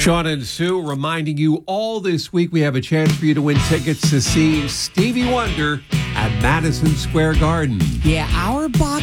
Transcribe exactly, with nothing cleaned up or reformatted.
Sean and Sue reminding you all this week we have a chance for you to win tickets to see Stevie Wonder at Madison Square Garden. Yeah, our box